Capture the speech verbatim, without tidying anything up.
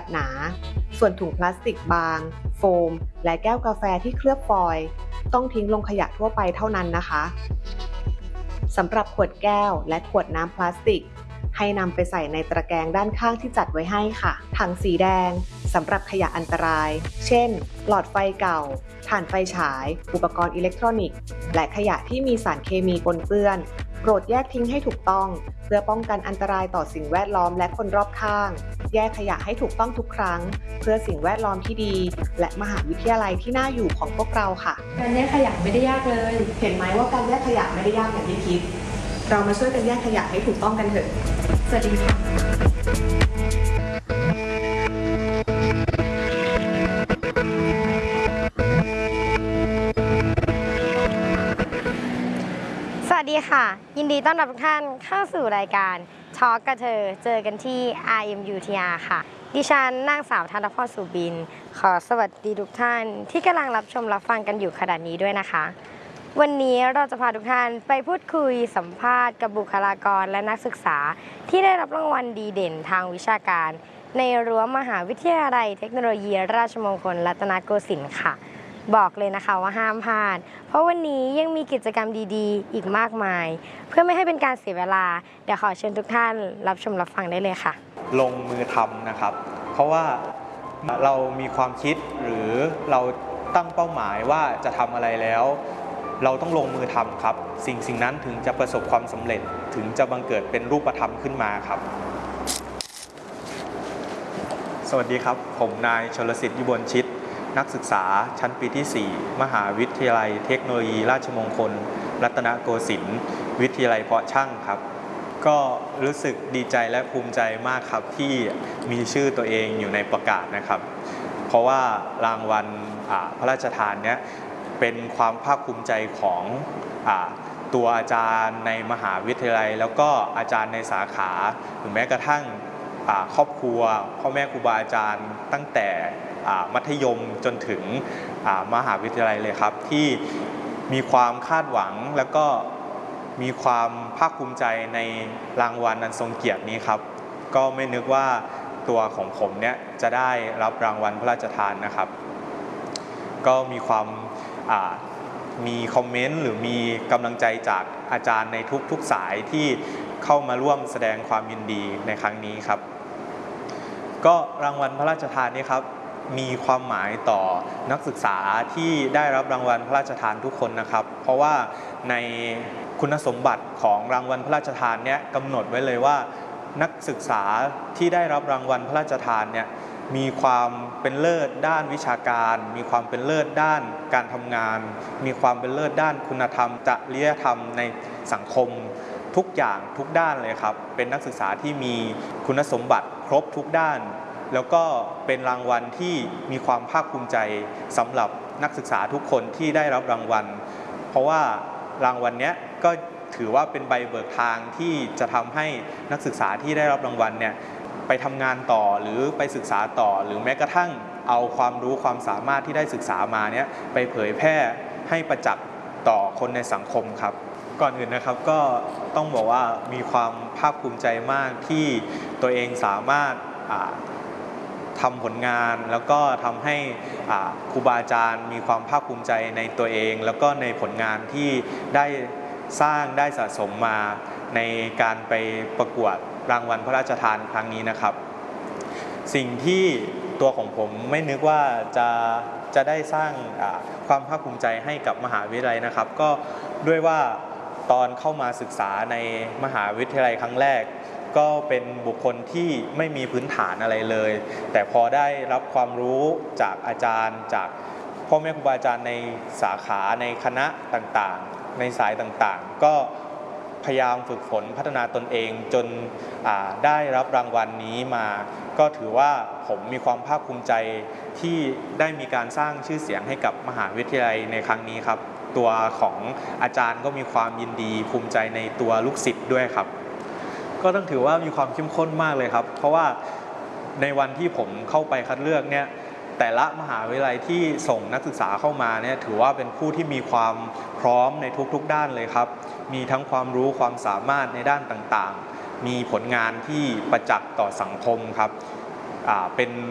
แบบหนาส่วนถุงพลาสติกบางโฟมและแก้วกาแฟที่เคลือบฟอยล์ต้องทิ้งลงขยะทั่วไปเท่านั้นนะคะสำหรับขวดแก้วและขวดน้ำพลาสติกให้นำไปใส่ในตะแกรงด้านข้างที่จัดไว้ให้ค่ะถังสีแดงสำหรับขยะอันตรายเช่นหลอดไฟเก่าถ่านไฟฉายอุปกรณ์อิเล็กทรอนิกส์และขยะที่มีสารเคมีปนเปื้อนโปรดแยกทิ้งให้ถูกต้องเพื่อป้องกันอันตรายต่อสิ่งแวดล้อมและคนรอบข้างแยกขยะให้ถูกต้องทุกครั้งเพื่อสิ่งแวดล้อมที่ดีและมหาวิทยาลัยที่น่าอยู่ของพวกเราค่ะการแยกขยะไม่ได้ยากเลยเห็นไหมว่าการแยกขยะไม่ได้ยากอย่างที่คิดเรามาช่วยกันแยกขยะให้ถูกต้องกันเถอะสวัสดีค่ะสวัสดีค่ะยินดีต้อนรับทุกท่านเข้าสู่รายการทอล์กกับเธอเจอกันที่ อาร์ เอ็ม ยู ที อาร์ ค่ะดิฉันนางสาวธนพรสุบินขอสวัสดีทุกท่านที่กำลังรับชมรับฟังกันอยู่ขณะนี้ด้วยนะคะวันนี้เราจะพาทุกท่านไปพูดคุยสัมภาษณ์กับบุคลากรและนักศึกษาที่ได้รับรางวัลดีเด่นทางวิชาการในรั้วมหาวิทยาลัยเทคโนโลยีราชมงคลรัตนโกสินทร์ค่ะบอกเลยนะคะว่าห้ามพลาดเพราะวันนี้ยังมีกิจกรรมดีๆอีกมากมายเพื่อไม่ให้เป็นการเสียเวลาเดี๋ยวขอเชิญทุกท่านรับชมรับฟังได้เลยค่ะลงมือทำนะครับเพราะว่าเรามีความคิดหรือเราตั้งเป้าหมายว่าจะทำอะไรแล้วเราต้องลงมือทำครับสิ่งสิ่งนั้นถึงจะประสบความสำเร็จถึงจะบังเกิดเป็นรูปธรรมขึ้นมาครับสวัสดีครับผมนายชลสิทธิ์ยุบลชิตนักศึกษาชั้นปีที่สี่มหาวิทยาลัยเทคโนโลยีราชมงคลรัตนโกสินทร์วิทยาลัยเพาะช่างครับก็รู้สึกดีใจและภูมิใจมากครับที่มีชื่อตัวเองอยู่ในประกาศนะครับเพราะว่ารางวัลพระราชทานเนี้ยเป็นความภาคภูมิใจของตัวอาจารย์ในมหาวิทยาลัยแล้วก็อาจารย์ในสาขาหรือแม้กระทั่งครอบครัวพ่อแม่ครูบาอาจารย์ตั้งแต่มัธยมจนถึงมหาวิทยาลัยเลยครับที่มีความคาดหวังแล้วก็มีความภาคภูมิใจในรางวัลอันทรงเกียรตินี้ครับก็ไม่นึกว่าตัวของผมเนี่ยจะได้รับรางวัลพระราชทานนะครับก็มีความมีคอมเมนต์หรือมีกำลังใจจากอาจารย์ในทุกๆสายที่เข้ามาร่วมแสดงความยินดีในครั้งนี้ครับก็รางวัลพระราชทานนี้ครับมีความหมายต่อนักศึกษาที่ได้รับรางวัลพระราชทานทุกคนนะครับเพราะว่าในคุณสมบัติของรางวัลพระราชทานเนี้ยกำหนดไว้เลยว่านักศึกษาที่ได้รับรางวัลพระราชทานเนี่ยมีความเป็นเลิศด้านวิชาการมีความเป็นเลิศด้านการทำงานมีความเป็นเลิศด้านคุณธรรมจริยธรรมในสังคมทุกอย่างทุกด้านเลยครับเป็นนักศึกษาที่มีคุณสมบัติครบทุกด้านแล้วก็เป็นรางวัลที่มีความภาคภูมิใจสำหรับนักศึกษาทุกคนที่ได้รับรางวัลเพราะว่ารางวัลนี้ก็ถือว่าเป็นใบเบิกทางที่จะทำให้นักศึกษาที่ได้รับรางวัลเนี่ยไปทำงานต่อหรือไปศึกษาต่อหรือแม้กระทั่งเอาความรู้ความสามารถที่ได้ศึกษามาเนี่ยไปเผยแพร่ให้ประจักษ์ต่อคนในสังคมครับก่อนอื่นนะครับก็ต้องบอกว่ามีความภาคภูมิใจมากที่ตัวเองสามารถทำผลงานแล้วก็ทำให้ครูบาอาจารย์มีความภาคภูมิใจในตัวเองแล้วก็ในผลงานที่ได้สร้างได้สะสมมาในการไปประกวดรางวัลพระราชทานครั้งนี้นะครับสิ่งที่ตัวของผมไม่นึกว่าจะจะได้สร้างความภาคภูมิใจให้กับมหาวิทยาลัยนะครับก็ด้วยว่าตอนเข้ามาศึกษาในมหาวิทยาลัยครั้งแรกก็เป็นบุคคลที่ไม่มีพื้นฐานอะไรเลยแต่พอได้รับความรู้จากอาจารย์จากพ่อแม่ครูบาอาจารย์ในสาขาในคณะต่างๆในสายต่างๆก็พยายามฝึกฝนพัฒนาตนเองจนได้รับรางวัลนี้มาก็ถือว่าผมมีความภาคภูมิใจที่ได้มีการสร้างชื่อเสียงให้กับมหาวิทยาลัยในครั้งนี้ครับตัวของอาจารย์ก็มีความยินดีภูมิใจในตัวลูกศิษย์ด้วยครับก็ต้องถือว่ามีความเข้มข้นมากเลยครับเพราะว่าในวันที่ผมเข้าไปคัดเลือกเนี่ยแต่ละมหาวิทยาลัยที่ส่งนักศึกษาเข้ามาเนี่ยถือว่าเป็นผู้ที่มีความพร้อมในทุกๆด้านเลยครับมีทั้งความรู้ความสามารถในด้านต่างๆมีผลงานที่ประจักษ์ต่อสังคมครับเป็น